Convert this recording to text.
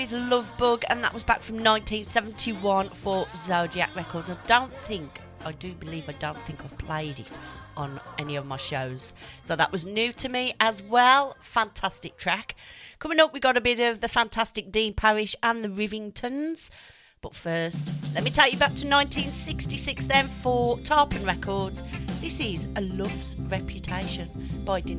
With Love Bug, and that was back from 1971 for Zodiac Records. I don't think I've played it on any of my shows, so that was new to me as well. Fantastic track. Coming up, we got a bit of the fantastic Dean Parrish and the Rivingtons, but first let me take you back to 1966 then for Tarpon Records. This is A Love's Reputation by Dean